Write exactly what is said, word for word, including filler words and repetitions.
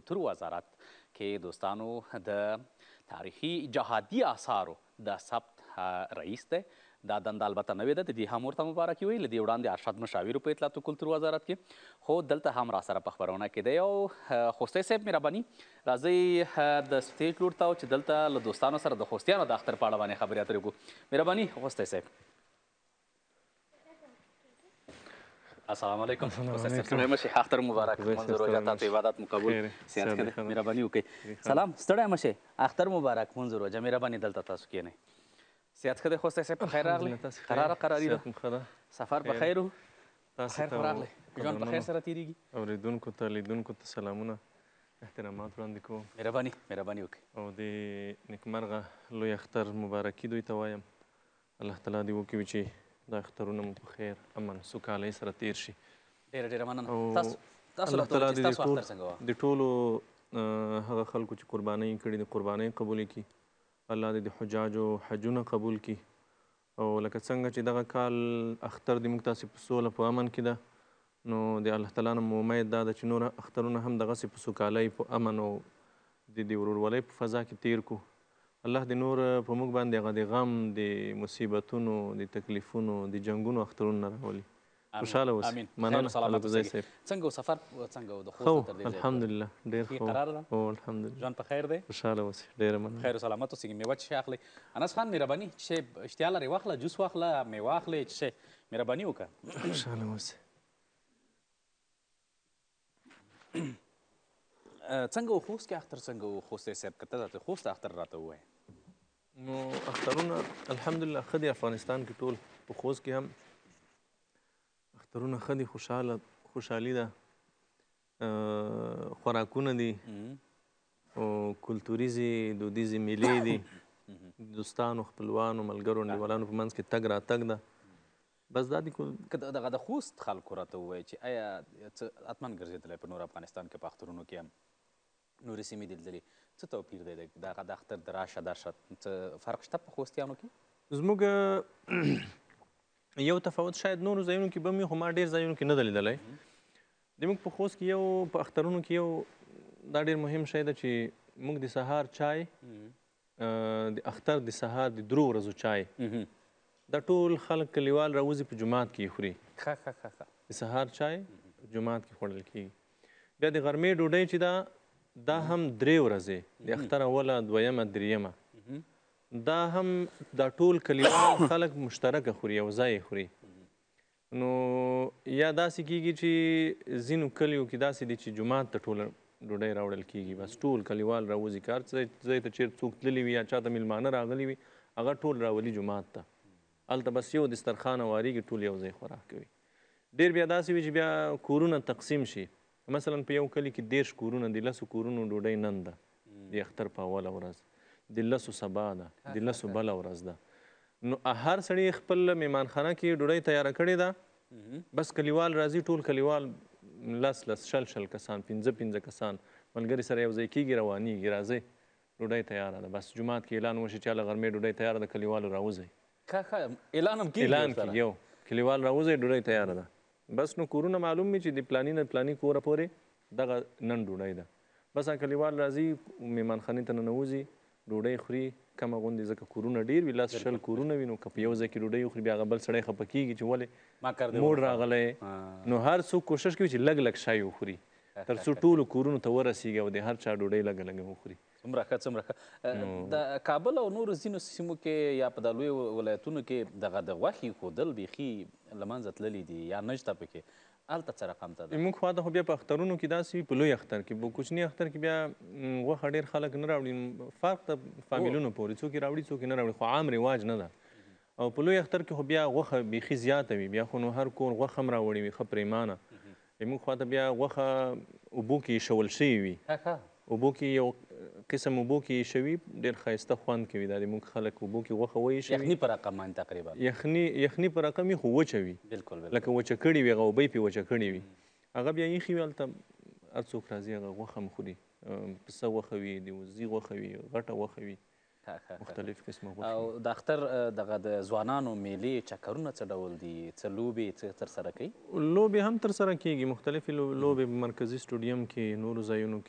کلتور وزارت کې دوستانو د تاریخي جهادي آثارو د ثبت رئیس دی. دا دنده البته نوې ده، د دې هم ورته مبارکي وایي. له دې وړاندې ارشد مشاور په اطلاعات و کلتور وزارت کې، خو دلته هم را سره په خپرونه کې دی. او خوستی صاحب مهرباني راځئ د سټیج لور ته چې دلته له دوستانو سره د خوستیانو د اختر په اړه باندې خبرې اترې وکړو. مهرباني خوستی صاحب. السلام علیکم. خوستی صاحب ستړی مه شئ، اختر مبارک. منظور روژه تاسو عبادت مو قبول. صحت ښه دی، مهرباني وکړئ. سلام، ستړی مه شئ، اختر مبارک، منظور روژه. مهرباني دلته تاسو کښېنئ. صحت ښه دی خوستی صاحب؟ په خیر راغلی؟ قراره قراري ده؟ سفر په خیر و؟ خیر خو راغلی؟ ژوند په خیر سره تېرېږي؟ اورېدونکو ته لیدونکو ته سلامونه احترامات وړاندې کوم. مهرباني مهرباني وکړئ. او د نیکمرغه لوی اختر مبارکي دوی ته وایم. الله تعالی دې وکړي چې دا اخترونه مو په خیر امن سوکالۍ سره تېر شي. ډېره ډېره مننه. تاسو الله تعالی دې ستاسو اختر څنګه وه؟ د ټولو هغه خلکو چې قربانۍ کړي د قربانۍ قبول کړي. الله دې د حجاجو حجونه قبول کړي. او لکه څنګه چې دغه کال اختر د موږ تاسې په سوله په امن کې ده، نو د الله تعالی نه مو امید دا ده چې نور اخترونه هم دغسې په سوکالۍ په امن او د دې ورورولۍ په فضا کې تیر کړو. الله دې نور په موږ باندې هغه د غم د مصیبتونو د تکلیفونو د جنګونو اخترونه نه راولي. خوشحاله اوسئ. مننه الګوزی صاحب. څنګه و سفر؟ څنګه و د خوست تر دې ځایه؟ الحمدلله ډېر ښه. قرار ده؟ او الحمدلله. ژوند په خیر دی؟ خوشحاله اوسئ. ډېره مننه. خیر و سلامت اوسئ. میوه څښئ اخلئ. انس خان مهرباني چې اشتها لرئ واخله، جوس واخله، میوه اخلئ څښئ. مهرباني وکړه. خوشحاله اوسئ. څنګه و خوست کې اختر؟ څنګه و خوستی صاحب؟ که ته راته خوست اختر راته ووایې. نو اخترونه الحمدلله ښه دي. افغانستان کې ټول په خوست کې هم اخترونه ښه دي، خوشحاله خوشحالي ده، خوراکونه دي او کلتوریزې دودیزې میلې دي، دوستانو خپلوانو ملګرو انډیوالانو په منځ کې تګ راتګ ده. بس دا دي. که دغه د خوست خلکو راته ووایي چې آیا څه اتمن ګرځېدلی په نور افغانستان کې په اخترونو کې هم نورې سیمې لیدلي، څه توپیر دی دغه د اختر د راشه درشه؟ څه فرق شته په خوستیانو کې؟ زموږ یو تفاوت شاید نورو ځایونو کې به وي، خو ما ډېر ځایونو کې نه ده لیدلی. زموږ په خوست کې یو په اخترونو کې یو دا ډېر مهم شی ده چې موږ د سهار چای، د اختر د سهار د درو ورځو چای، دا ټول خلک کلیوال راوځي په جومات کې یې خوري. ښه ښه ښه ښه. د سهار چای جومات کې خوړل کېږي. بیا د غرمې ډوډۍ چې ده دا هم درې ورځې، د اختر اوله، دویمه، درېیمه، دا هم دا ټول کلیوال خلک مشترکه خوري، یو ځای خوري. نو یا داسې کېږي چې ځینو کلیو کې داسې دي چې جومات ته ټوله ډوډۍ راوړل کېږي، بس ټول کلیوال راوځي. که هر ځای ته چېرته څوک تللي وي یا چاته میلمانه راغلي وي، هغه ټول راولي جومات ته. هلته بس یو دسترخوان هواریږي، ټول یو ځای خوراک کوي. ډېر بیا داسې وي چې بیا کورونه تقسیم شي. مثلا په یو کلي کې دېرش کورونه، د لسو کورونو ډوډۍ نن ده د اختر په اوله ورځ، د لسو سبا ده، د لسو بله ورځ ده. نو هر سړي خپل میهمانخانه کې ډوډۍ تیاره کړې ده. بس کلیوال راځي، ټول کلیوال لس لس شل شل کسان، پنځه پنځه کسان ملګري سره یو ځای کېږي، روانېږي، راځئ ډوډۍ تیاره ده. بس جومات کې اعلان وشي چې هله غرمې ډوډۍ تیاره ده، کلیوالو راوځئ. ښه ښه. اعلان هم کېږي؟ اعلان کېږي، یو کلیوال راوځئ ډوډۍ تیاره ده. بس نو کورونه معلوم وي چې د پلاني نه پلاني کوره پورې دغه نن ډوډۍ ده. بس هغه کلیوال راځي، میهمانخانې ته ننوځي، ډوډۍ خوري کمه غوندې، ځکه کورونه ډېر وي، لس شل کورونه وي. نو که په یو ځای کې ډوډۍ وخوري، بیا هغه بل سړی خفه کېږي چې ولې موړ راغلی. نو هر څوک کوشش کوي چې لږ لږ شی وخوري، تر څو ټولو کورونو ته ورسېږي او د هر چا ډوډۍ لږه لږه وخوري. څومره ښه څومره ښه. د کابل او نورو ځینو سیمو کې یا په دا لویو ولایتونو کې دغه د غوښې ښودل بیخي له منځه تللي دي یا نشته پکې. هلته څه رقم ته ده؟ موږ خواته خو بیا په اخترونو کې داسې وي، په لوی اختر کې. په کوچني اختر کې بیا غوښه ډېر خلک نه راوړي، فرق د فامیلونو پورې، څوک یې راوړي څوک یې نه راوړي، خو عام رواج نه ده. او په لوی اختر کې خو بیا غوښه بیخي زیاته وي، بیا خو نو هر کور غوښه هم راوړي وي ښه پرېمانه. موږ خواته بیا غوښه اوبو کې ایښول شوي وي، اوبو کې یو قسم اوبو کې ایښوي، ډېر ښایسته خوند کوي. دا د موږ خلک اوبو کې غوښه وایشوي، یخني په رقم باندې تقریبا یخني یخني په رقم وي، خو وچه وي، بالکل لکه وچه کړې وي، هغه اوبه یې پرې وچه کړې وي. هغه بیا ایښي وي، هلته هر څوک راځي هغه غوښه هم خوري. پسه غوښه وي، د وزې غوښه وي، غټه غوښه وي، مختلف قسمه غوښې. او د اختر دغه د ځوانانو میلې چکرونه څه ډول دي؟ څه لوبې څه ترسره کوي؟ لوبې هم ترسره کېږي، مختلفې لوبې په مرکزي سټوډیم کې، نورو ځایونو کې